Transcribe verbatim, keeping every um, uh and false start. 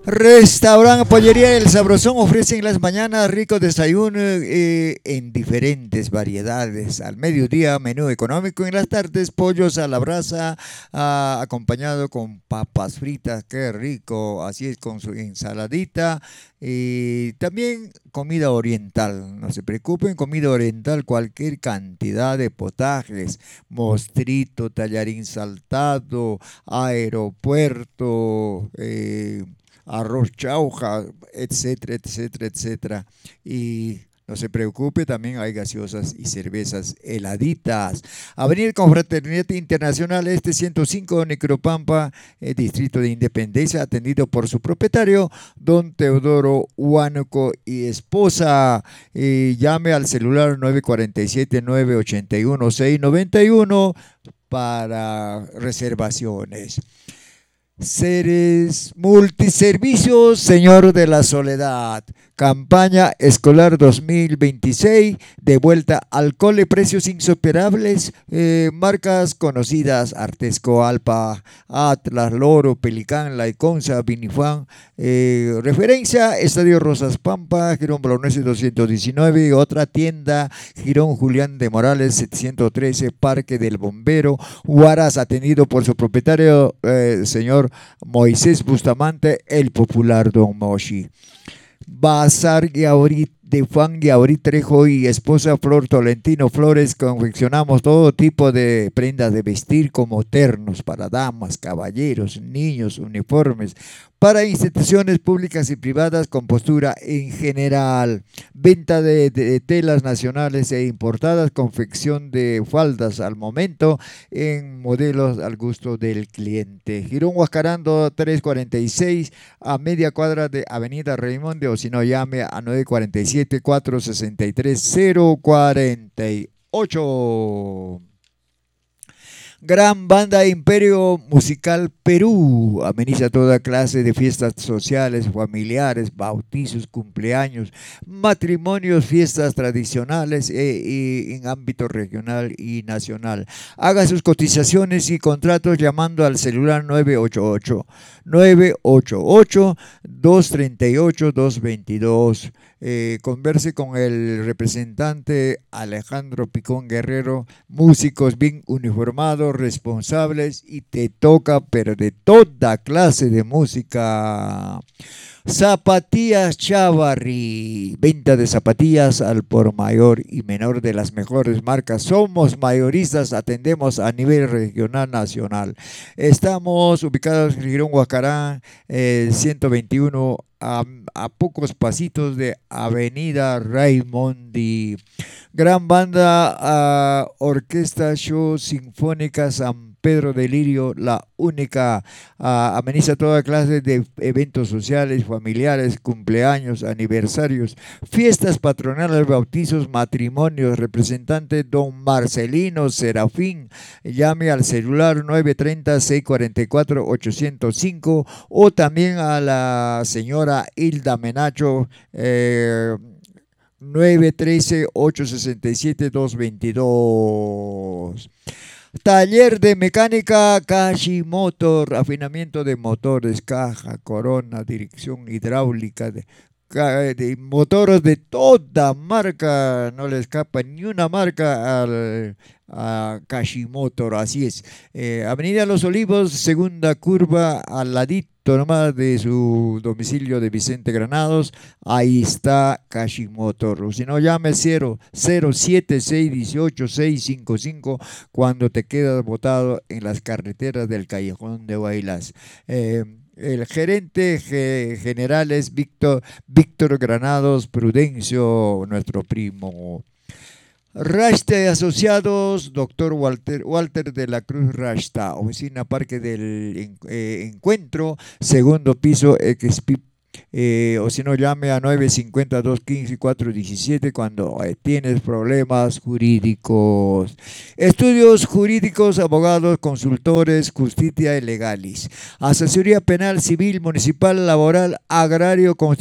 Restaurante Pollería El Sabrosón ofrece en las mañanas ricos desayunos eh, en diferentes variedades. Al mediodía, menú económico. En las tardes, pollos a la brasa, ah, acompañado con papas fritas. Qué rico. Así es, con su ensaladita. Y también comida oriental. No se preocupen, comida oriental, cualquier cantidad de potajes. Mostrito, tallarín saltado, aeropuerto. Eh, arroz chauja, etcétera, etcétera, etcétera. Y no se preocupe, también hay gaseosas y cervezas heladitas. Avenida Confraternidad Internacional Este ciento cinco, Necropampa, eh, Distrito de Independencia, atendido por su propietario, don Teodoro Huánuco y esposa. Eh, llame al celular nueve cuatro siete, nueve ocho uno, seis nueve uno para reservaciones. Seres Multiservicios, Señor de la Soledad. Campaña escolar dos mil veintiséis, de vuelta al cole, precios insuperables, eh, marcas conocidas, Artesco, Alpa, Atlas, Loro, Pelicán, Laiconza, Vinifan, eh, referencia, Estadio Rosas Pampa, Girón Bolognesi doscientos diecinueve, otra tienda, Girón Julián de Morales setecientos trece, Parque del Bombero, Huaraz, atendido por su propietario, eh, señor Moisés Bustamante, el popular Don Moshi. Bazar Yauri de Juan Yauri Trejo y esposa Flor Tolentino Flores, confeccionamos todo tipo de prendas de vestir como ternos para damas, caballeros, niños, uniformes, para instituciones públicas y privadas con postura en general, venta de, de telas nacionales e importadas, confección de faldas al momento en modelos al gusto del cliente. Girón Huascarando trescientos cuarenta y seis, a media cuadra de Avenida Raimundo, o si no, llame a nueve cuatro siete, cuatro seis tres, cero cuatro ocho. Gran Banda Imperio Musical Perú ameniza toda clase de fiestas sociales, familiares, bautizos, cumpleaños, matrimonios, fiestas tradicionales e, y en ámbito regional y nacional. Haga sus cotizaciones y contratos llamando al celular nueve ocho ocho, nueve ocho ocho, dos tres ocho, dos dos dos. Eh, converse con el representante Alejandro Picón Guerrero, músicos bien uniformados, responsables, y te toca, pero de toda clase de música. Zapatillas Chavarri, venta de zapatillas al por mayor y menor de las mejores marcas. Somos mayoristas, atendemos a nivel regional, nacional. Estamos ubicados en Girón Huacarán, eh, ciento veintiuno, a, a pocos pasitos de Avenida Raimondi. Gran Banda, uh, Orquesta Show Sinfónica San Pedro de Lirio, la única, uh, ameniza toda clase de eventos sociales, familiares, cumpleaños, aniversarios, fiestas patronales, bautizos, matrimonios. Representante don Marcelino Serafín, llame al celular nueve tres cero, seis cuatro cuatro, ocho cero cinco, o también a la señora Hilda Menacho, eh, nueve uno tres, ocho seis siete, dos dos dos. Taller de mecánica Kashi Motor, afinamiento de motores, caja, corona, dirección hidráulica, de, de motores de toda marca, no le escapa ni una marca al, a Kashi Motor, así es. Eh, Avenida Los Olivos, segunda curva, al ladito nomás de su domicilio de Vicente Granados, ahí está Kashi Motor. O si no, llame cero cero siete, seis uno ocho, seis cinco cinco cuando te quedas botado en las carreteras del Callejón de Huaylas. Eh, El gerente ge general es Víctor, Víctor Granados Prudencio, nuestro primo. Rasta Asociados, doctor Walter, Walter de la Cruz Rasta, oficina Parque del eh, Encuentro, segundo piso, Expi, eh, o si no, llame a nueve cinco cero, dos uno cinco, cuatro uno siete cuando eh, tienes problemas jurídicos. Estudios jurídicos, abogados, consultores, justicia y legalis. Asesoría penal, civil, municipal, laboral, agrario, constitucional.